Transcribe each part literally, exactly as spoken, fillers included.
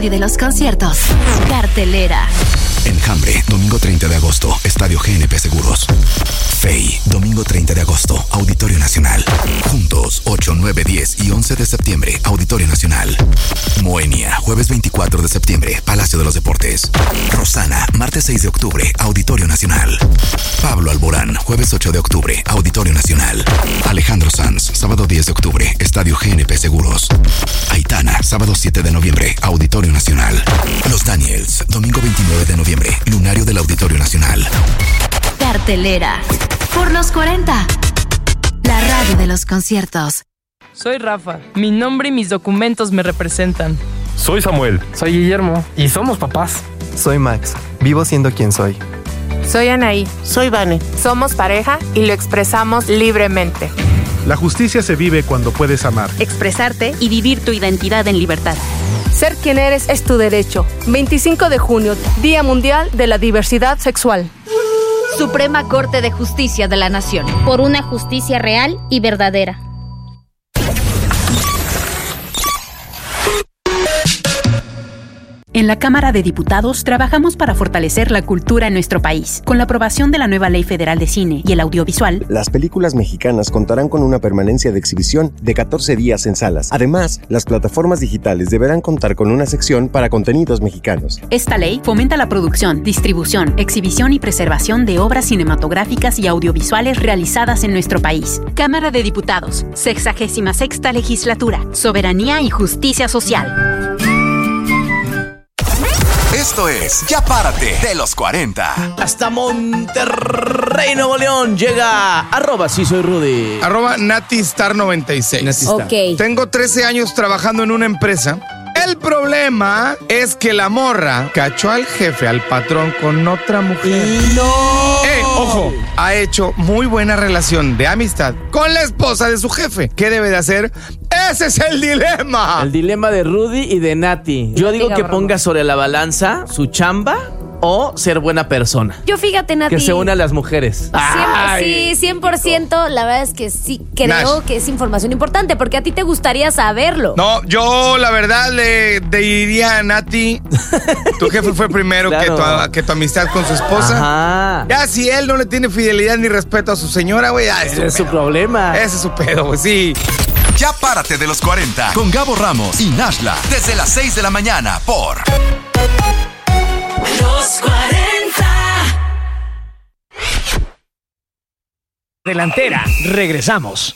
Y de los conciertos, cartelera. Enjambre, domingo treinta de agosto, Estadio G N P Seguros. Fey, domingo treinta de agosto, Auditorio Nacional. Juntos, ocho, nueve, diez y once de septiembre, Auditorio Nacional. Moenia, jueves veinticuatro de septiembre, Palacio de los Deportes. Rosana, martes seis de octubre, Auditorio Nacional. Pablo Alborán, jueves ocho de octubre, Auditorio Nacional. Alejandro Sanz, sábado diez de octubre, Estadio G N P Seguros. Aitana, sábado siete de noviembre, Auditorio Nacional. Los Daniels, domingo veintinueve de noviembre, Lunario del Auditorio Nacional. Cartelera. Por los cuarenta. La radio de los conciertos. Soy Rafa. Mi nombre y mis documentos me representan. Soy Samuel. Soy Guillermo. Y somos papás. Soy Max. Vivo siendo quien soy. Soy Anaí. Soy Vane. Somos pareja y lo expresamos libremente. La justicia se vive cuando puedes amar, expresarte y vivir tu identidad en libertad. Ser quien eres es tu derecho. veinticinco de junio, Día Mundial de la Diversidad Sexual. Suprema Corte de Justicia de la Nación. Por una justicia real y verdadera. En la Cámara de Diputados trabajamos para fortalecer la cultura en nuestro país. Con la aprobación de la nueva Ley Federal de Cine y el Audiovisual, las películas mexicanas contarán con una permanencia de exhibición de catorce días en salas. Además, las plataformas digitales deberán contar con una sección para contenidos mexicanos. Esta ley fomenta la producción, distribución, exhibición y preservación de obras cinematográficas y audiovisuales realizadas en nuestro país. Cámara de Diputados, sexagésima sexta Legislatura, Soberanía y Justicia Social. Esto es Ya Párate de los cuarenta. Hasta Monterrey, Nuevo León, llega arroba sí soy Rudy. Arroba Natistar noventa y seis. Natistar. Ok. Tengo trece años trabajando en una empresa. El problema es que la morra cachó al jefe, al patrón, con otra mujer. ¡No! ¡Eh, ojo! Ha hecho muy buena relación de amistad con la esposa de su jefe. ¿Qué debe de hacer? ¡Ese es el dilema! El dilema de Rudy y de Nati. Yo digo que ponga sobre la balanza su chamba o ser buena persona. Yo fíjate, Nati. Que se una a las mujeres. Siempre, sí, cien por ciento. La verdad es que sí creo Nash. que es información importante porque a ti te gustaría saberlo. No, yo la verdad le, le diría a Nati, tu jefe fue primero Claro. que, tu, que tu amistad con su esposa. Ajá. Ya si él no le tiene fidelidad ni respeto a su señora, güey, ya es, Ese es su problema. Ese es su pedo, güey, sí. Ya Párate de los cuarenta con Gabo Ramos y Nashla desde las seis de la mañana por Los cuarenta. Delantera, regresamos.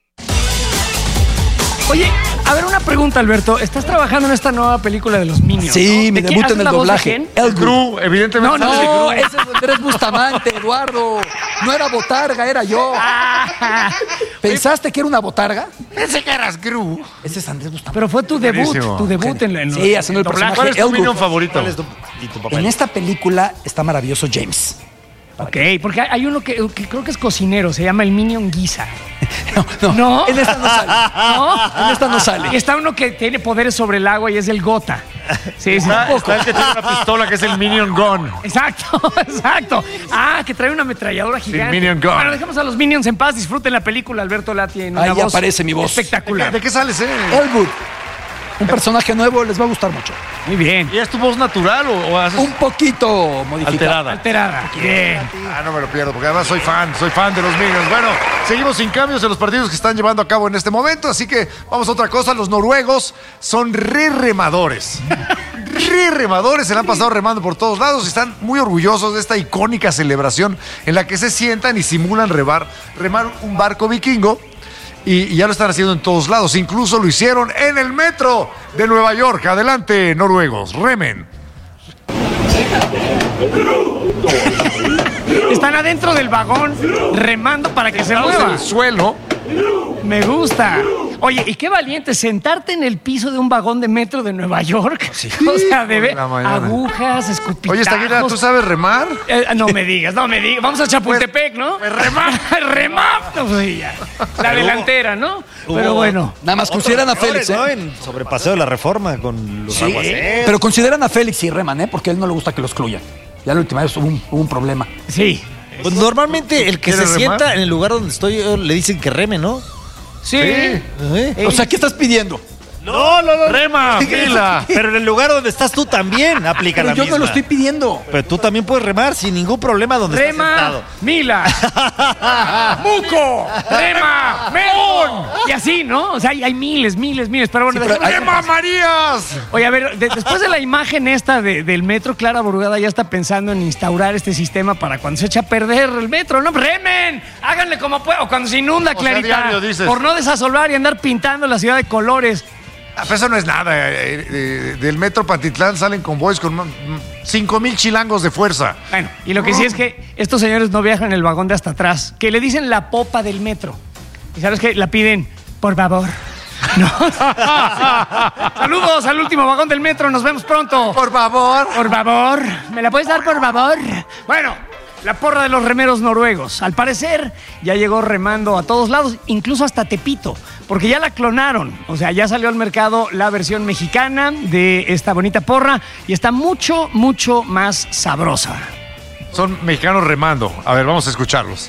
Oye, a ver, una pregunta, Alberto. ¿Estás trabajando en esta nueva película de los Minions? Sí, ¿no? mi ¿De debut quién? en el ¿Haces la voz de doblaje. quién? El Gru, evidentemente. No, no, No, ese es Andrés Bustamante, Eduardo. No era botarga, era yo. ¿Pensaste que era una botarga? Pensé que eras Gru. Ese es Andrés Bustamante. Pero fue tu debut, Buenísimo. tu debut en, en Sí, haciendo el personaje. doblaje. ¿Cuál es tu Minion favorito? ¿Cuál es tu- En esta película está maravilloso James. Ok, porque hay uno que, que creo que es cocinero, se llama el Minion Guisa. No, no, ¿No? en esta no sale. ¿No? En esta no sale. Y está uno que tiene poderes sobre el agua y es el Gota. Sí, sí. Está, un está poco. el que tiene una pistola que es el Minion Gun. Exacto, exacto. Ah, que trae una ametralladora gigante. Minion Gun. Bueno, dejemos a los Minions en paz. Disfruten la película, Alberto Lati. En una Ahí voz aparece mi voz. espectacular. ¿De qué sales, eh? Elwood. Un personaje nuevo, les va a gustar mucho. Muy bien. ¿Y es tu voz natural o, o haces Un poquito modificada. alterada? Alterada. Bien. Ah, no me lo pierdo, porque además soy fan, soy fan de los Minions. Bueno, seguimos sin cambios en los partidos que están llevando a cabo en este momento, así que vamos a otra cosa. Los noruegos son re remadores. Re remadores, se la han pasado remando por todos lados y están muy orgullosos de esta icónica celebración en la que se sientan y simulan remar, remar un barco vikingo. Y, y ya lo están haciendo en todos lados. Incluso lo hicieron en el metro de Nueva York. Adelante, noruegos, remen. Están adentro del vagón remando para que se En mueva. el suelo. Me gusta. Oye, y qué valiente sentarte en el piso de un vagón de metro de Nueva York. O sea, de ver la mañana. agujas, escupitajos. Oye, Estaquita, ¿tú sabes remar? Eh, no me digas, no me digas. Vamos a Chapultepec, ¿no? remar. remar. No, pues, ya. La delantera, ¿no? Pero bueno. Nada más consideran a Félix, ¿eh? ¿no? En Sobrepaseo de la Reforma con los Sí, aguaceros. pero consideran a Félix y reman, ¿eh? Porque a él no le gusta que lo excluyan. Ya la última vez hubo un, hubo un problema. Sí. Pues normalmente el que se ¿Quieres remar? sienta en el lugar donde estoy yo, le dicen que reme, ¿no? Sí. ¿Eh? O sea, ¿qué estás pidiendo? No, no, no. Rema, Mila. Pero en el lugar donde estás tú también aplica Pero la yo misma. no lo estoy pidiendo. Pero tú también puedes remar sin ningún problema donde Rema, estás sentado. Mila, Muco, Rema, Melón. Y así, ¿no? O sea, hay, hay miles, miles, miles. Pero bueno, Sí, pero hay- ¡Rema Marías! Oye, a ver, de- después de la imagen esta de- del metro, Clara Burgada ya está pensando en instaurar este sistema para cuando se echa a perder el metro. ¡No, remen! Háganle como puedan. O cuando se inunda, O sea, Clarita. diario, dices. Por no desasolvar y andar pintando la ciudad de colores. Ah, pero eso no es nada. eh, eh, del metro Pantitlán salen convoys con cinco mil chilangos de fuerza. Bueno, y lo que sí es que estos señores no viajan en el vagón de hasta atrás, que le dicen la popa del metro. ¿Y sabes qué? La piden, por favor. No. Saludos al último vagón del metro, nos vemos pronto. Por favor. Por favor. ¿Me la puedes dar, por favor? Bueno, la porra de los remeros noruegos. Al parecer, ya llegó remando a todos lados, incluso hasta Tepito, porque ya la clonaron. O sea, ya salió al mercado la versión mexicana de esta bonita porra y está mucho, mucho más sabrosa. Son mexicanos remando. A ver, vamos a escucharlos.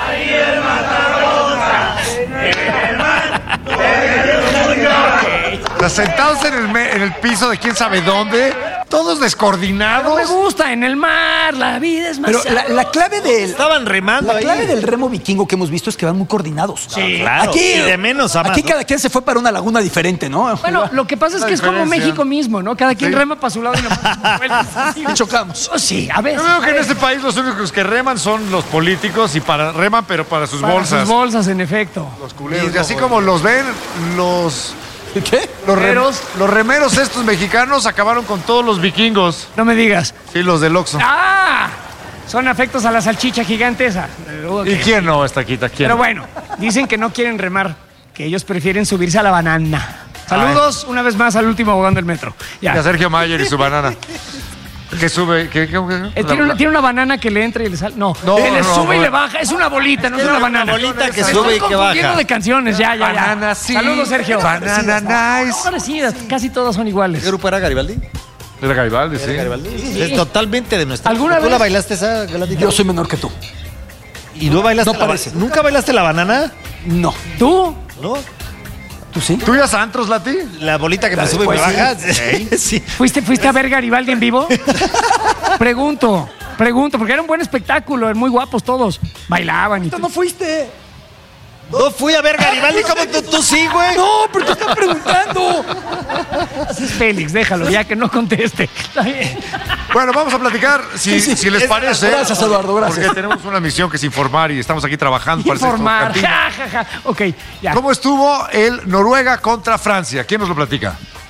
O sea, sentados en el, me- en el piso de quién sabe dónde, todos descoordinados. Me gusta, en el mar, la vida es más Pero la, la clave del. Estaban remando La ahí. clave del remo vikingo que hemos visto es que van muy coordinados. Sí. Claro, Aquí, y de menos a más, aquí ¿no? cada quien se fue para una laguna diferente, ¿no? Bueno, lo que pasa es La que es como diferencia. México mismo, ¿no? Cada quien Sí. rema para su lado y nos vueltas. Y chocamos. Oh, sí, a ver. Yo veo que en este país los únicos que reman son los políticos y para reman, pero para sus Para bolsas. sus bolsas, en efecto. Los culeros. Y así como los ven, los, ¿Qué? los, rem- Remeros. los remeros estos mexicanos acabaron con todos los vikingos. No me digas. Sí, los del Oxxo. ¡Ah! Son afectos a la salchicha gigante esa. Ok. ¿Y quién no, esta quita? ¿Quién? Pero bueno, dicen que no quieren remar, que ellos prefieren subirse a la banana. Saludos una vez más al último vagón del metro. Y a Ya. Sergio Mayer y su banana. Que sube. ¿Qué, qué, qué? Eh, tiene, una, tiene una banana que le entra y le sale. No, No, que le no, sube y no. le baja. Es una bolita, no es una banana. bolita que Me sube estoy y que confundiendo baja. de canciones, ya, ya, ya. Banana, sí. Saludos, Sergio. Banana nice. Parecidas, casi todas son iguales. ¿Qué grupo era Garibaldi? Era Garibaldi, sí. Garibaldi. Es totalmente de nuestra. ¿Alguna ¿Tú vez? la bailaste esa, Galatita? Yo soy menor que tú. ¿Y no bailaste No la parece. ba- ¿Nunca bailaste la banana? No. ¿Tú? ¿No? ¿Tú sí? ¿Tú ibas a antros, Lati? La bolita que me La sube y me después, baja. sí. Sí. ¿Fuiste, fuiste a ver Garibaldi en vivo? Pregunto, pregunto, porque era un buen espectáculo, eran muy guapos todos. Bailaban y ¿Tú todo. no fuiste? No fui a ver Garibaldi como tú, tú sí, güey. No, pero te están preguntando. Así es Félix, déjalo, ya que no conteste. Está bien. Bueno, vamos a platicar, si, Sí, sí. si les Es- parece. Gracias, Eduardo, gracias. Porque tenemos una misión que es informar y estamos aquí trabajando. para hacer Informar. esto, Ja, ja, ja. Ok, ya. ¿Cómo estuvo el Noruega contra Francia? ¿Quién nos lo platica?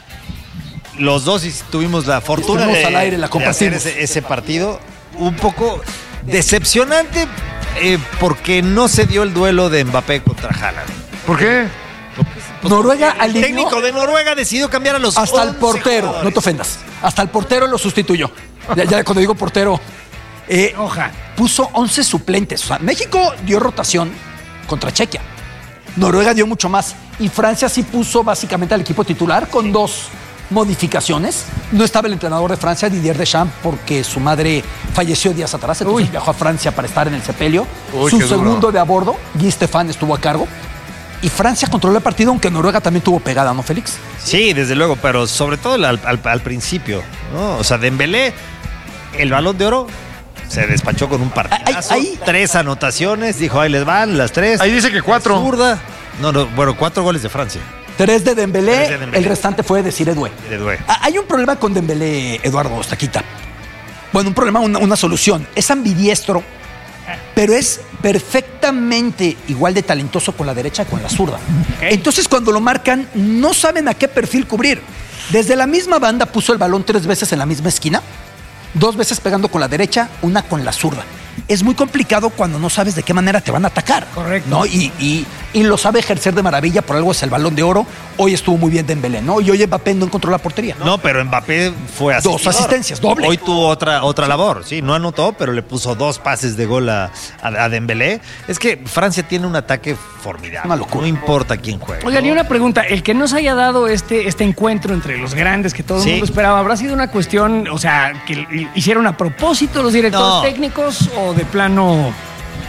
Los dos y tuvimos la fortuna Estuvimos de, al aire, la de hacer compartimos. ese, ese partido. Un poco decepcionante eh, porque no se dio el duelo de Mbappé contra Haaland. ¿Por qué? Noruega El alineó técnico de Noruega decidió cambiar a los hasta el once portero. jugadores. No te ofendas. Hasta el portero lo sustituyó. Ya, ya cuando digo portero, eh, Oja. puso once suplentes. O sea, México dio rotación contra Chequia. Noruega dio mucho más. Y Francia sí puso básicamente al equipo titular con dos modificaciones. No estaba el entrenador de Francia, Didier Deschamps, porque su madre falleció días atrás. Entonces Uy. viajó a Francia para estar en el sepelio. Uy, su qué duro. segundo de a bordo, Guy Stefan, estuvo a cargo. Y Francia controló el partido, aunque Noruega también tuvo pegada, ¿no, Félix? Sí, desde luego, pero sobre todo al, al- al principio, ¿no? O sea, Dembélé, el Balón de Oro, se despachó con un partidazo. Ahí- ahí- Tres anotaciones, dijo, ahí les van las tres. Ahí dice que cuatro. Zurda. No, no, bueno, cuatro goles de Francia. Tres de Dembélé, Tres de Dembélé. el restante fue de Cire Doué. De Doué. Ah, Hay un problema con Dembélé, Eduardo Taquita. Bueno, un problema, una, una solución. Es ambidiestro, pero es perfectamente igual de talentoso con la derecha que con la zurda. Entonces, cuando lo marcan, no saben a qué perfil cubrir. Desde la misma banda puso el balón tres veces en la misma esquina, dos veces pegando con la derecha, una con la zurda. Es muy complicado cuando no sabes de qué manera te van a atacar. Correcto. ¿No? Y, y- y lo sabe ejercer de maravilla, por algo es el Balón de Oro. Hoy estuvo muy bien Dembélé, ¿no? Y hoy Mbappé no encontró la portería. No, pero Mbappé fue asistidor. Dos asistencias, doble. Hoy tuvo otra, otra labor, sí, no anotó, pero le puso dos pases de gol a, a, a Dembélé. Es que Francia tiene un ataque formidable. Una locura. No importa quién juegue. Oigan, y una pregunta, el que no se haya dado este, este encuentro entre los grandes que todo el Sí. mundo esperaba, ¿habrá sido una cuestión, o sea, que hicieron a propósito los directores No. técnicos o de plano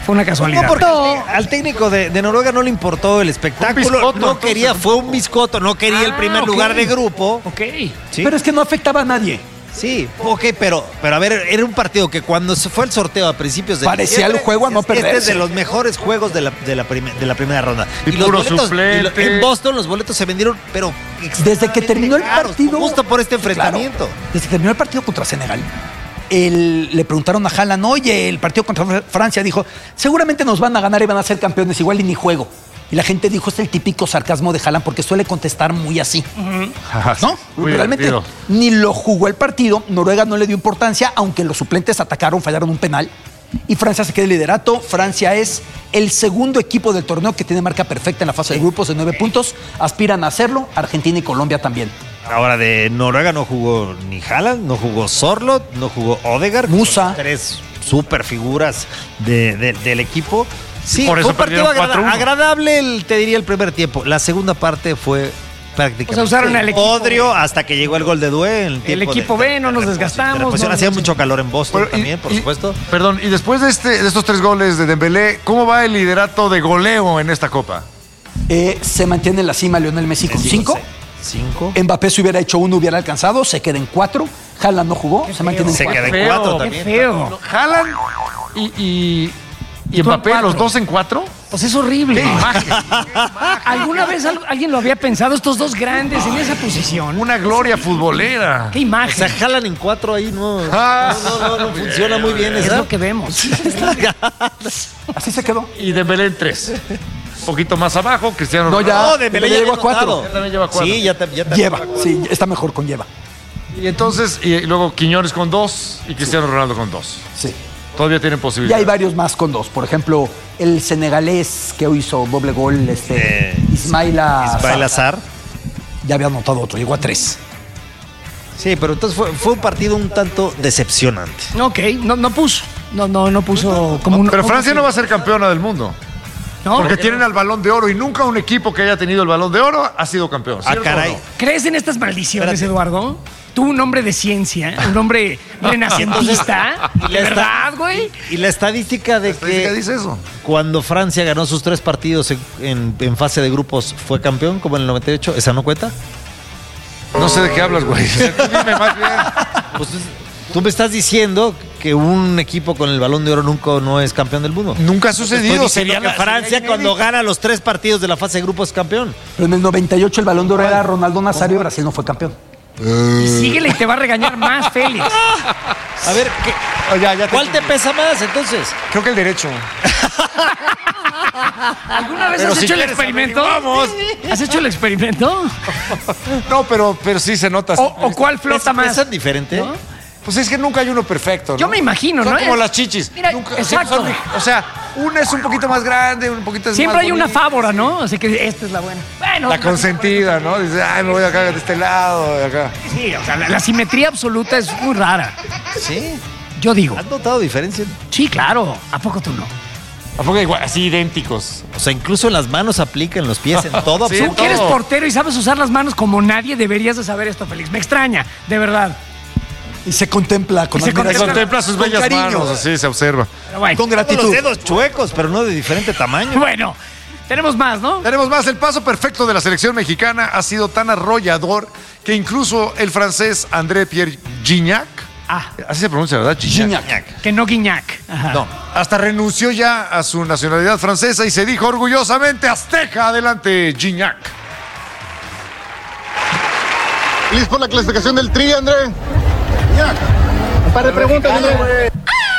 Fue una casualidad. No, porque no. al técnico de, de Noruega no le importó el espectáculo. Biscotto, no entonces, quería, fue un biscoto, no quería ah, el primer okay. lugar de grupo. Ok. ¿Sí? Pero es que no afectaba a nadie. Sí, ok, pero, pero a ver, era un partido que cuando se fue el sorteo a principios de parecía el juego a no perderse. Este es de los mejores juegos de la, de la, prim de la primera ronda. Y, y los boletos, y lo, en Boston los boletos se vendieron, pero desde que terminó el partido, justo por este enfrentamiento. Claro, desde que terminó el partido contra Senegal, el, le preguntaron a Haaland, oye, el partido contra Francia, dijo, seguramente nos van a ganar y van a ser campeones, igual y ni juego. Y la gente dijo, es el típico sarcasmo de Haaland porque suele contestar muy así. Uh-huh. ¿No? Muy realmente divertido. Ni lo jugó el partido. Noruega no le dio importancia, aunque los suplentes atacaron, fallaron un penal. Y Francia se queda en liderato. Francia es el segundo equipo del torneo que tiene marca perfecta en la fase de grupos de nueve puntos. Aspiran a hacerlo. Argentina y Colombia también. Ahora, de Noruega no jugó ni Haaland, no jugó Sorloth, no jugó Odegaard. Musa. Tres super figuras de, de, del equipo. Sí, por eso fue un partido agrada agradable, el, te diría, el primer tiempo. La segunda parte fue prácticamente o sea, usaron el equipo odrio hasta que llegó el gol de Due. El, el equipo de, B, no nos desgastamos. No, hacía mucho calor en Boston pero, también, y, por y, supuesto. Perdón, y después de, este, de estos tres goles de Dembélé, ¿cómo va el liderato de goleo en esta Copa? Eh, se mantiene en la cima Lionel Messi con cinco. Cinco. Mbappé si hubiera hecho uno hubiera alcanzado, se queda en cuatro. Haaland no jugó, qué se mantiene se en cuatro. Se queda en cuatro también. Qué feo. Haaland y... y... ¿Y Mbappé, los dos en cuatro? Pues es horrible. ¿Qué imagen? ¿Alguna vez alguien lo había pensado? Estos dos grandes en esa posición. Una gloria futbolera. ¿Qué imagen? O sea, jalan en cuatro ahí, no. Ah, no, no, no, no funciona muy bien. Es lo que vemos. Así se quedó. Y Dembélé en tres. Un poquito más abajo, Cristiano No, ya. No, Dembélé ya llegó a cuatro. Ya también lleva cuatro. Sí, ya, te, ya te lleva. Sí, está mejor con lleva. Y entonces, y luego Quiñones con dos y Cristiano sí. Ronaldo con dos. Sí. Todavía tienen posibilidades. Y hay varios más con dos. Por ejemplo, el senegalés que hoy hizo doble gol, este, eh, Ismaila Ismaila Azar. Ya había anotado otro, llegó a tres. Sí, pero entonces fue, fue un partido un tanto decepcionante. Ok, no, no puso. No, no, no puso como un. Pero Francia no va a ser campeona del mundo. No, porque tienen al Balón de Oro y nunca un equipo que haya tenido el Balón de Oro ha sido campeón. Ah, caray. No? ¿Crees en estas maldiciones, Espérate. Eduardo? Tú, un hombre de ciencia, un hombre renacentista, ¿de verdad, güey? Y, y la estadística de la estadística que dice eso. Cuando Francia ganó sus tres partidos en, en, en fase de grupos fue campeón, como en el noventa y ocho, ¿esa no cuenta? No sé de qué hablas, güey. Dime más bien. Pues, tú me estás diciendo que un equipo con el Balón de Oro nunca no es campeón del mundo. Nunca ha sucedido. Sería que Francia cuando gana los tres partidos de la fase de grupos es campeón. Pero en el noventa y ocho el Balón de Oro era Ronaldo Nazario y Brasil no fue campeón. Y síguele y te va a regañar más, Félix. A ver, ¿qué? Oh, ya, ya te ¿cuál te pesa más entonces? Creo que el derecho. ¿Alguna vez pero has si hecho el experimento? Vamos. ¿Has hecho el experimento? No, pero, pero sí se nota. ¿O, o cuál flota más? ¿Es diferente? ¿No? Pues es que nunca hay uno perfecto, ¿no? Yo me imagino, son ¿no? como las chichis. Mira, nunca, exacto. Son, o sea, una es un poquito más grande, un poquito Siempre más hay bonita. una fávora, ¿no? Así que esta es la buena. Bueno, la consentida, ¿no? Dice, ay, me voy acá de este lado, de acá. Sí, o sea, la, la simetría absoluta es muy rara. ¿Sí? Yo digo. ¿Has notado diferencia? Sí, claro. ¿A poco tú no? ¿A poco igual, así idénticos? O sea, incluso en las manos aplican los pies, en todo. Sí, tú que eres portero y sabes usar las manos como nadie, deberías de saber esto, Félix. Me extraña, de verdad. Y se contempla con se contempla, contempla sus bellas cariño. manos, así se observa. Bueno, con gratitud. Los dedos chuecos, pero no de diferente tamaño. Bueno, tenemos más, ¿no? Tenemos más. El paso perfecto de la selección mexicana ha sido tan arrollador que incluso el francés André Pierre Gignac, ah, así se pronuncia, ¿verdad? Gignac. Gignac. Que no Guignac. Ajá. No, hasta renunció ya a su nacionalidad francesa y se dijo orgullosamente azteca. Adelante, Gignac. ¿Listo por la clasificación del Tri, André? Un par de preguntas, André.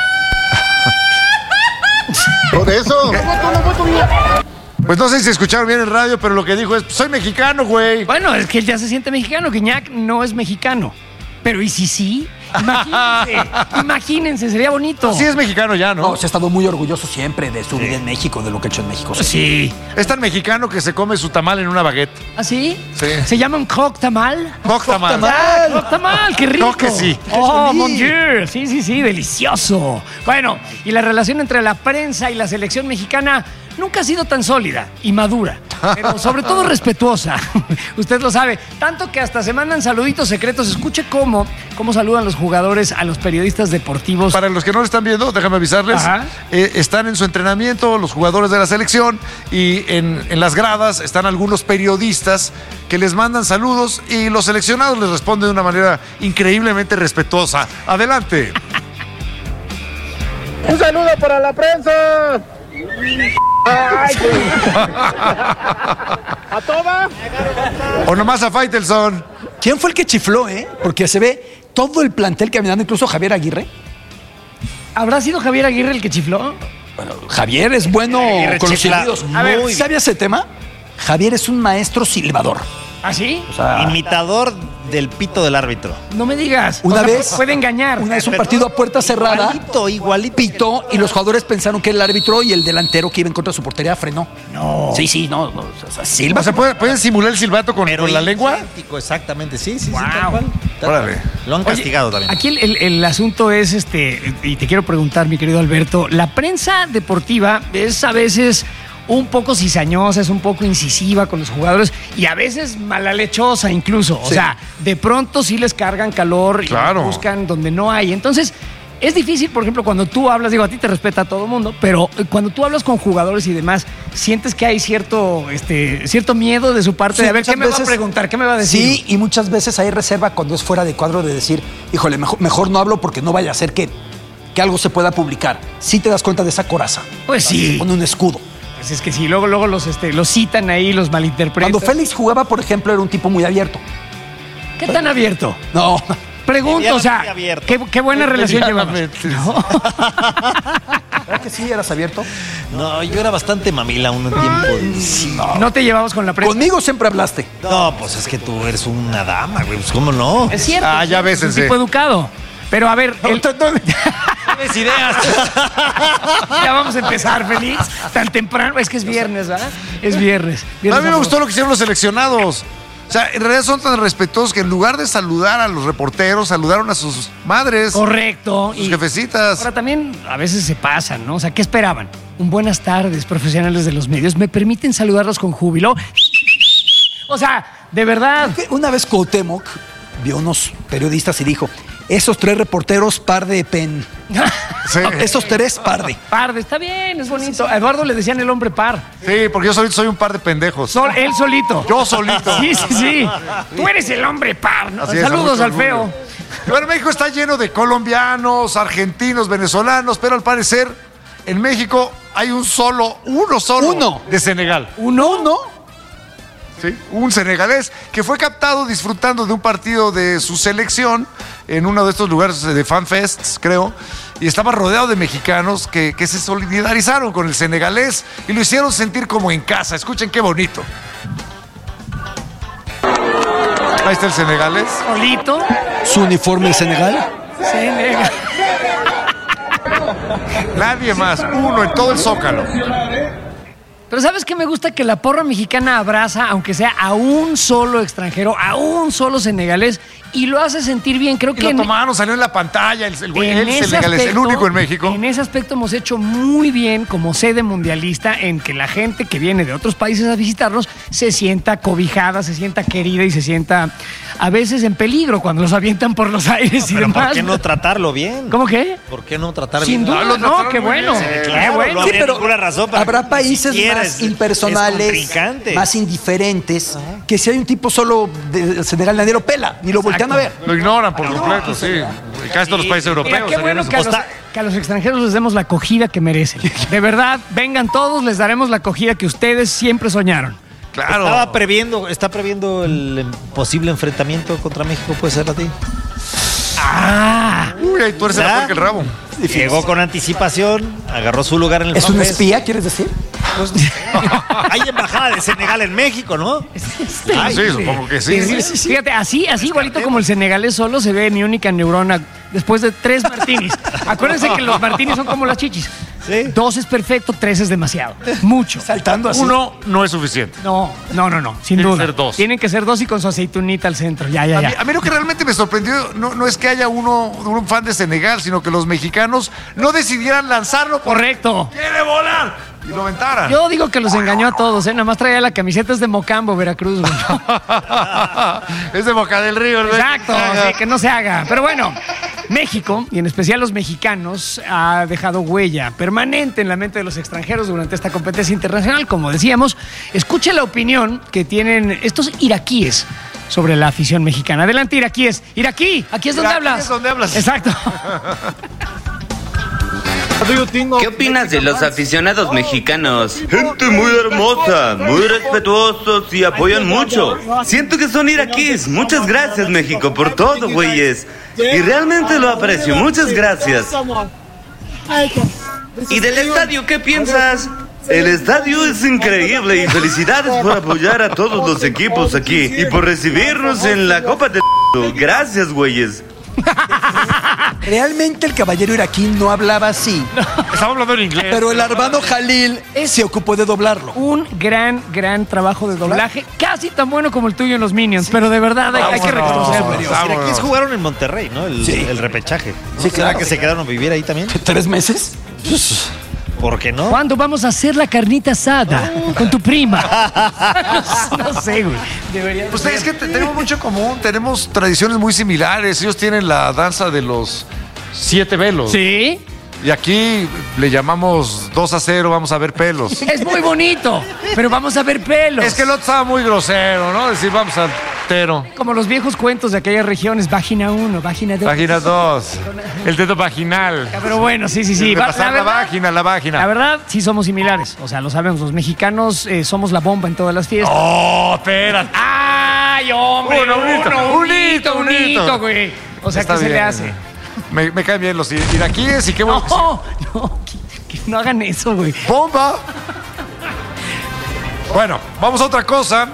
¿Por eso? Pues no sé si escucharon bien en radio, pero lo que dijo es, soy mexicano, güey. Bueno, es que él ya se siente mexicano. Guignac no es mexicano. Pero ¿y si sí? Imagínense, imagínense, sería bonito. Sí es mexicano ya, ¿no? No, se ha estado muy orgulloso siempre de su sí. vida en México, de lo que ha hecho en México. Sí. sí. Es tan mexicano que se come su tamal en una baguette. ¿Ah, sí? Sí. ¿Se llama un croque tamal? Croque tamal. Ah, croque tamal, qué rico. No, que sí. Oh, mon Dieu. Sí, sí, sí, delicioso. Bueno, y la relación entre la prensa y la selección mexicana nunca ha sido tan sólida y madura, pero sobre todo respetuosa. Usted lo sabe. Tanto que hasta se mandan saluditos secretos. Escuche cómo, cómo saludan los jugadores a los periodistas deportivos. Para los que no lo están viendo, déjame avisarles, eh, están en su entrenamiento los jugadores de la selección y en, en las gradas están algunos periodistas que les mandan saludos y los seleccionados les responden de una manera increíblemente respetuosa. Adelante. Un saludo para la prensa. Ay, ¿a toda? O nomás a Faitelson. ¿Quién fue el que chifló, eh? Porque se ve todo el plantel caminando, incluso Javier Aguirre. ¿Habrá sido Javier Aguirre el que chifló? Bueno, Javier es bueno Aguirre con los chifla. silbidos. A ver, ¿sabías ese tema? Javier es un maestro silbador. ¿Ah, sí? O sea, Imitador del pito del árbitro. No me digas. Una O sea, vez- puede engañar. Una vez un partido a puerta cerrada. Igualito, igualito. Pitó y los jugadores pensaron que era el árbitro y el delantero que iba en contra de su portería frenó. No. Sí, sí, no. no o sea, silba. O sea, ¿pueden, ¿pueden simular el silbato con, con la lengua? Idéntico, exactamente, sí, sí, Wow. sí, tal cual. Tal Órale. cual. Lo han Oye, castigado también. Aquí el, el- el asunto es, este, y te quiero preguntar, mi querido Alberto, la prensa deportiva es a veces un poco cizañosa, es un poco incisiva con los jugadores y a veces malalechosa incluso. O Sí. sea, de pronto sí les cargan calor Claro. y buscan donde no hay. Entonces, es difícil, por ejemplo, cuando tú hablas, digo, a ti te respeta a todo el mundo, pero eh, cuando tú hablas con jugadores y demás, sientes que hay cierto, este, cierto miedo de su parte Sí, de a ver qué muchas me va a veces- preguntar, qué me va a decir. Sí, y muchas veces hay reserva cuando es fuera de cuadro de decir, híjole, mejor, mejor no hablo porque no vaya a ser que, que algo se pueda publicar. Sí te das cuenta de esa coraza. Pues sí. Pone un escudo. Pues es que sí, luego, luego los, este, los citan ahí, los malinterpretan. Cuando Félix jugaba, por ejemplo, era un tipo muy abierto. ¿Qué tan abierto? No. Pregunto, o sea, Medianamente abierto. ¿qué, qué buena relación llevamos? Medianamente. No. ¿Verdad que sí eras abierto? No, yo era bastante mamila un tiempo. Sí. No te llevabas con la prensa. Conmigo siempre hablaste. No, pues es que tú eres una dama, güey. Pues cómo no. Es cierto. Ah, ya es un bésense. tipo educado. Pero a ver, el- Tienes ideas. ya vamos a empezar, Félix. Tan temprano. Es que es viernes, ¿verdad? Es viernes. A Viernes mí me sabroso. gustó lo que hicieron los seleccionados. O sea, en realidad son tan respetuosos que en lugar de saludar a los reporteros, saludaron a sus madres, Correcto. sus jefecitas. Ahora también a veces se pasan, ¿no? O sea, ¿qué esperaban? Un buenas tardes, profesionales de los medios. ¿Me permiten saludarlos con júbilo? O sea, de verdad. Una vez Cuauhtémoc vio unos periodistas y dijo, esos tres reporteros par de pen. Sí. Esos tres par de. Par, está bien, es bonito. A Eduardo le decían el hombre par. Sí, porque yo solito soy un par de pendejos. Sol- él solito. Yo solito. Sí, sí, sí. Tú eres el hombre par, ¿no? Así es, Saludos mucho al feo. orgullo. Bueno, México está lleno de colombianos, argentinos, venezolanos, pero al parecer en México hay un solo, uno solo Uno. de Senegal. ¿Uno? ¿No? ¿Sí? Un senegalés que fue captado disfrutando de un partido de su selección en uno de estos lugares de fanfests, creo, y estaba rodeado de mexicanos que, que se solidarizaron con el senegalés y lo hicieron sentir como en casa. Escuchen qué bonito. Ahí está el senegalés. Solito. Su uniforme de Senegal. Senegal. Nadie más, uno en todo el Zócalo. Pero ¿sabes qué me gusta? Que la porra mexicana abraza, aunque sea a un solo extranjero, a un solo senegalés, y lo hace sentir bien. Creo Y que lo en- tomaron, salió en la pantalla, el, el, güey, en el ese senegalés, el aspecto- único en México. En ese aspecto hemos hecho muy bien como sede mundialista en que la gente que viene de otros países a visitarnos se sienta cobijada, se sienta querida y se sienta a veces en peligro cuando los avientan por los aires y Pero demás. ¿por qué no tratarlo bien? ¿Cómo qué? ¿Por qué no tratar Sin bien? duda, Ah, lo no, trataron qué muy bueno. bien. Qué Claro, bueno. no Sí, habría pero ninguna razón para habrá que países siquiera más es- impersonales, es contrincante. más indiferentes, que si hay un tipo solo de Senegal, nadie lo pela, ni lo voltean a ver. Lo ignoran por completo, sí. Y casi todos los países Mira, europeos. qué serían bueno esos. que a, los, que a los extranjeros les demos la acogida que merecen. De verdad, vengan todos, les daremos la acogida que ustedes siempre soñaron. Claro. Estaba previendo, está previendo el em, posible enfrentamiento contra México, puede ser a ti. Ah. Uy, ahí tuerce la ¿Verdad? puerca el rabo. Llegó con anticipación, agarró su lugar en el ¿Es un fanfest. espía, quieres decir? Pues, hay embajada de Senegal en México, ¿no? Ah, sí, supongo que sí. Terrible. Fíjate, así, así igualito como el senegalés solo se ve mi única neurona después de tres martinis. Acuérdense que los martinis son como las chichis. Sí. Dos es perfecto, tres es demasiado. Mucho. Saltando así. Uno no es suficiente. No, no, no, no, sin Tienen que duda. ser dos. Tienen que ser dos y con su aceitunita al centro. Ya, ya, A mí, ya. a mí lo que realmente me sorprendió no, no es que haya uno, un fan de Senegal, sino que los mexicanos no decidieran lanzarlo. por- Correcto. ¡Quiere volar! y lo aventaran. Yo digo que los engañó a todos, ¿eh? Nada más traía la camiseta, es de Mocambo, Veracruz, güey. Es de Boca del Río, ¿no? Exacto, sí, que no se haga. Pero bueno, México, y en especial los mexicanos, ha dejado huella permanente en la mente de los extranjeros durante esta competencia internacional. Como decíamos, escuche la opinión que tienen estos iraquíes sobre la afición mexicana. Adelante, iraquíes. Iraquí, aquí es donde Iraquí hablas. es donde hablas. Exacto. ¿Qué opinas de los aficionados mexicanos? Gente muy hermosa, muy respetuosos y apoyan mucho. Siento que son iraquíes. Muchas gracias, México, por todo, güeyes. Y realmente lo aprecio. Muchas gracias. ¿Y del estadio qué piensas? El estadio es increíble y felicidades por apoyar a todos los equipos aquí y por recibirnos en la Copa del Mundo. Gracias, güeyes. Realmente el caballero iraquí no hablaba así. Estaba hablando en inglés. Pero el Arbano Jalil se ocupó de doblarlo. Un gran, gran trabajo de doblaje. Casi tan bueno como el tuyo en los Minions. Pero de verdad hay, hay que reconocerlo. Los iraquíes jugaron en Monterrey, ¿no? El, Sí. el repechaje. Sí, ¿Será claro. que se quedaron a vivir ahí también? ¿Tres meses? ¿Por qué no? ¿Cuándo vamos a hacer la carnita asada con tu prima? No, no sé, güey. Debería Pues es que te- tenemos mucho en común, tenemos tradiciones muy similares. Ellos tienen la danza de los siete velos. Sí. Y aquí le llamamos dos a cero, vamos a ver pelos. Es muy bonito, pero vamos a ver pelos. Es que el otro estaba muy grosero, ¿no? Decir, vamos al tero. Como los viejos cuentos de aquellas regiones, página uno, página dos. Página dos. El dedo vaginal. Pero bueno, sí, sí, sí. De Va- pasar la, verdad- vagina, la vagina. La verdad, sí somos similares. O sea, lo sabemos. Los mexicanos eh, somos la bomba en todas las fiestas. ¡Oh, espérate! ¡Ay, hombre! Uno, un hito, uno, un hito, un hito. hito, güey. O sea, Está ¿qué se le bien. hace? Me, me caen bien los iraquíes y qué bueno. que No, no, que, que no hagan eso, güey. sí. ¡Bomba! Bueno, vamos a otra cosa.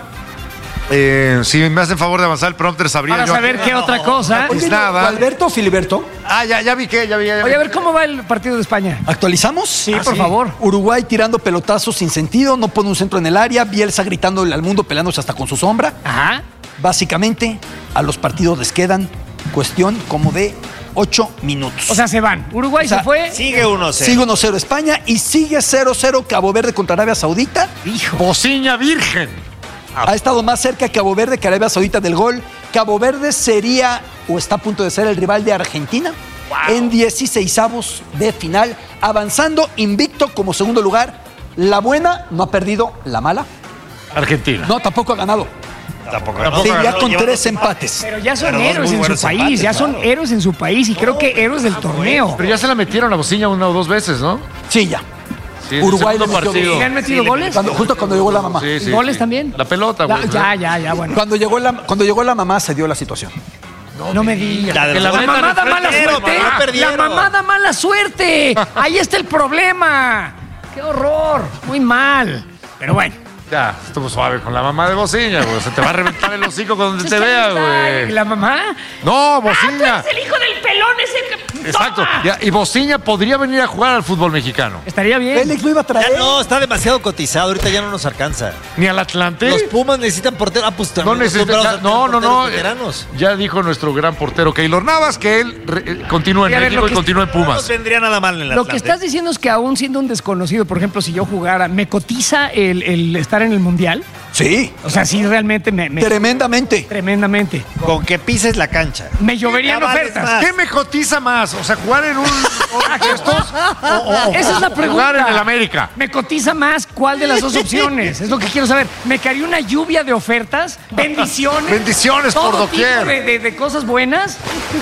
Eh, si me hacen favor de avanzar el prompter, sabría Para yo. saber qué otra cosa. Pues nada. ¿Alberto o Filiberto? Ah, ya, ya vi que, ya vi. Ya vi. Oye, a ver, ¿cómo va el partido de España? ¿Actualizamos? Sí, por favor. Uruguay tirando pelotazos sin sentido, no pone un centro en el área, Bielsa gritándole al mundo, peleándose hasta con su sombra. Ajá. Básicamente, a los partidos les quedan cuestión como de ocho minutos. O sea, se van. Uruguay O sea, se fue. Sigue uno cero. Sigue uno cero España y sigue cero cero Cabo Verde contra Arabia Saudita. Hijo. Bociña virgen. Ha estado más cerca Cabo Verde que Arabia Saudita del gol. Cabo Verde sería o está a punto de ser el rival de Argentina en dieciseisavos de final, avanzando invicto como segundo lugar. La buena no ha perdido, la mala Argentina. no, tampoco ha ganado. Tampoco. Sí, ya ganó, con lleva tres dos empates. Pero ya son Pero dos héroes muy en su buenos país, empates, ya son claro. héroes en su país y creo que héroes del torneo. Pero ya se la metieron a Bociña una o dos veces, ¿no? Sí, ya. Sí, en el Uruguay segundo le metió partido. dos. ¿Le han metido Sí, le goles? Cuando- justo cuando llegó la mamá. Sí, sí, ¿Goles sí. también? La pelota, Ya, güey. ya, ya, ya, bueno. Cuando llegó, la, cuando llegó la mamá se dio la situación. No me digas. La de Que los la goles mamada perdieron, mala perdieron, suerte. mamá, La perdieron. mamada mala suerte. Ahí está el problema. Qué horror. Muy mal. Pero bueno. Ya, estuvo suave con la mamá de Bociña, güey. Se te va a reventar el hocico cuando Es te que vea, ahí está, güey. ¿La mamá? No, Ah, tú Bociña. eres el hijo del pelón ese que... Exacto. ¡Toma! Ya, y Bociña podría venir a jugar al fútbol mexicano. Estaría bien. Félix lo iba a traer. Ya no, está demasiado cotizado. Ahorita ya no nos alcanza. Ni al Atlante. Los Pumas necesitan portero. Ah, pues No también necesita, acostumbrados a no, tener no, no. porteros veteranos. Ya dijo nuestro gran portero Keylor Navas que él re- eh, continúa Sí, a en ver, México lo y que continúa en No nos Pumas. vendría nada mal en el Lo Atlante. que estás diciendo es que aún siendo un desconocido, por ejemplo, si yo jugara, ¿me cotiza el, el estar en el Mundial? Sí, O sea, sí, realmente me... me- tremendamente. tremendamente. Con que pises la cancha. Me lloverían Ya vales ofertas. más. ¿Qué me cotiza más? O sea, jugar en un de estos o, o- Esa es la pregunta. jugar en el América. ¿Me cotiza más cuál de las dos opciones? Es lo que quiero saber. ¿Me caería una lluvia de ofertas? ¿Bendiciones? Bendiciones por ¿Todo doquier. tipo de, de- de cosas buenas?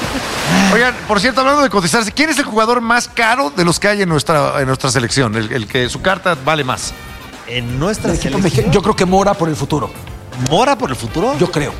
Oigan, por cierto, hablando de cotizarse, ¿quién es el jugador más caro de los que hay en nuestra, en nuestra selección? El, el que su carta vale más. En nuestra El equipo selección. mexicano, yo creo que Mora por el futuro. ¿Mora por el futuro? Yo creo.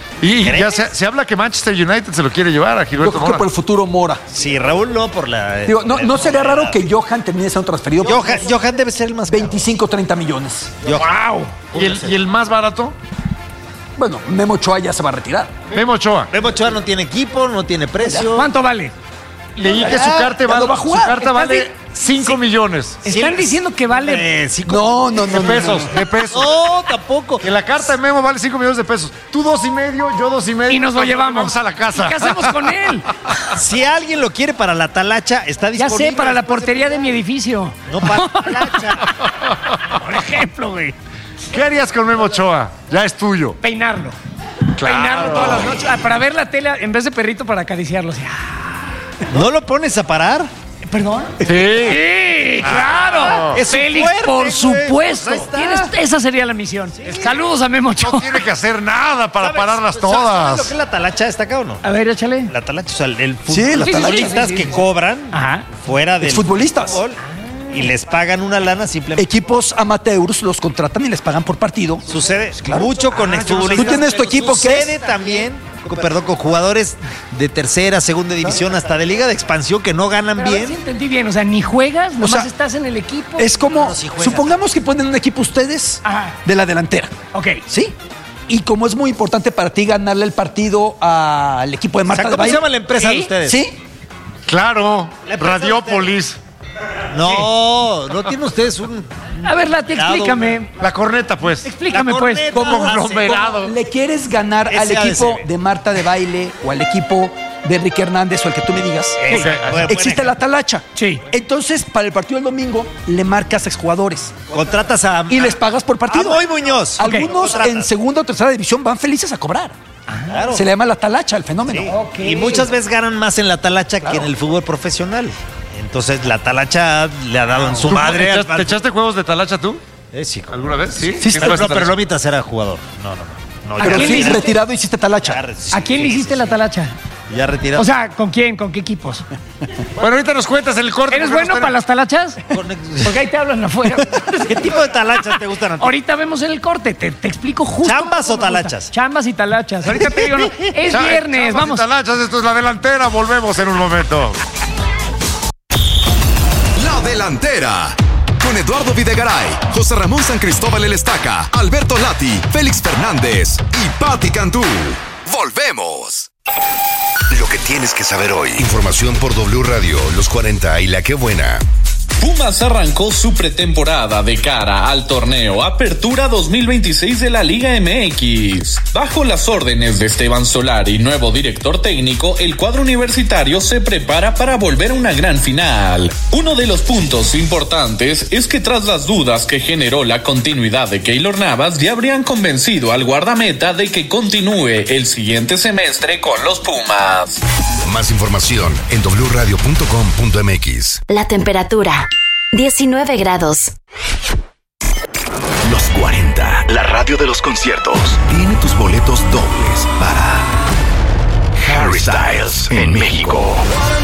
Y ¿Crees? ya se, se habla que Manchester United se lo quiere llevar a Yo Gilberto creo que Mora. por el futuro Mora. Sí, Raúl no por la... Digo, no, no sería raro que Johan termine siendo transferido. Johan, Johan debe ser el más caro. veinticinco, treinta millones. Johan. ¿Y el, y el más barato? Bueno, Memo Ochoa ya se va a retirar. Memo Ochoa. Memo Ochoa no tiene equipo, no tiene precio. ¿Cuánto vale? Leí que Ya, su carta ya vale, no va a su jugar. carta Estás vale di- cinco millones. Están diciendo que vale. Eh, cinco No, no, no. De no, pesos, no, no. de pesos. No, tampoco. Que la carta de Memo vale cinco millones de pesos. Tú dos y medio, yo dos y medio. Y nos lo llevamos. Vamos a la casa. ¿Qué hacemos con él? Si alguien lo quiere para la talacha, está Ya disponible. sé, para la portería de mi edificio. No, para la talacha. Por ejemplo, güey. ¿Qué harías con Memo Ochoa? Ya es tuyo. Peinarlo. Claro. Peinarlo todas las noches. Ah, para ver la tele, en vez de perrito, para acariciarlo. Así. ¿No lo pones a parar? ¿Perdón? Sí. Sí, claro. Es su Félix, fuerte, por güey. supuesto. Pues ahí está. Tienes- esa sería la misión. Saludos a Memo No Ochoa. tiene que hacer nada para ¿Sabes- pararlas ¿Sabes lo todas. que es la talacha? ¿Está acá o no? A ver, échale. La talacha, o sea, el fu- Sí, la los talacha. futbolistas Sí, sí, que sí. cobran Ajá. fuera del Exfutbolistas. fútbol y les pagan una lana simplemente. Equipos amateurs los contratan y les pagan por partido. Sucede claro. mucho con Ah, exfutbolistas. ¿tú tienes tu pero equipo qué Sucede es? también, con- perdón, con jugadores de tercera, segunda división, hasta de liga de expansión que no ganan Pero a ver bien. si entendí bien. O sea, ni juegas, nomás sea, estás en el equipo. Es como, No, si juegas. supongamos que ponen un equipo ustedes Ajá. de la delantera, Ok. ¿sí? Y como es muy importante para ti ganarle el partido al equipo de O Marta sea, de ¿cómo se Baile. llama la empresa ¿Sí? de ustedes? ¿Sí? Claro. La empresa de Radiópolis. No, no tienen ustedes un... A ver, Lati, explícame. La corneta, pues. Explícame, La pues. corneta. ¿Cómo? Como Ah, sí. conglomerado. Le quieres ganar Ese al ha de equipo ser. de Marta de Baile o al equipo de Enrique Hernández o el que tú me digas. Ese, buen- buen Existe la talacha. Sí. Entonces, para el partido del domingo, le marcas a exjugadores Contratas a... y les pagas por a partido. Moy Muñoz. Algunos Contratas. en segunda o tercera división van felices a cobrar. Claro. Se le llama la talacha, el fenómeno. Sí. Ok. Y muchas veces ganan más en la talacha que en el fútbol profesional. Entonces la talacha le ha dado en su ¿Tú madre. ¿Te al- echaste, te echaste juegos de talacha tú? Eh, sí, ¿Alguna vez? Sí. Sí, ¿Qué pero, juegas de no, pero talacha? no mientras era jugador. No, no, no. no ¿A Pero quién sí, le hiciste? retirado hiciste talacha. ya re- sí, ¿A quién sí, le sí, hiciste sí. la talacha? Ya retirado. O sea, ¿con quién? ¿Con qué equipos? Bueno, ahorita nos cuentas el corte. ¿Eres porque bueno nos para las talachas? Con- Porque ahí te hablan afuera. ¿Qué tipo de talachas te gustan a ti? Ahorita vemos en el corte. Te, te explico justo. ¿Chambas cómo o me gusta. talachas? Chambas y talachas. Ahorita te digo, no. Es Cha- viernes, chavas y vamos. talachas, esto es La Delantera. Volvemos en un momento. La Delantera. Con Eduardo Videgaray, José Ramón San Cristóbal El Estaca, Alberto Lati, Félix Fernández y Patti Cantú. Volvemos. Lo que tienes que saber hoy. Información por W Radio, Los cuarenta y La Qué Buena. Pumas arrancó su pretemporada de cara al torneo Apertura dos mil veintiséis de la Liga M X. Bajo las órdenes de Esteban Solari, nuevo director técnico, el cuadro universitario se prepara para volver a una gran final. Uno de los puntos importantes es que tras las dudas que generó la continuidad de Keylor Navas, ya habrían convencido al guardameta de que continúe el siguiente semestre con los Pumas. Más información en doble u radio punto com punto m x. La temperatura, diecinueve grados. Los cuarenta, la radio de los conciertos. Tiene tus boletos dobles para Harry Styles en México.